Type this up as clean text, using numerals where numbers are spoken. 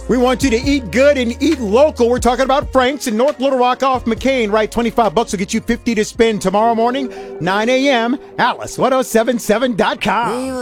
We want you to eat good and eat local. We're talking about Frank's in North Little Rock off McCain, right? $25 will get you 50 to spend tomorrow morning, 9 a.m. Alice1077.com.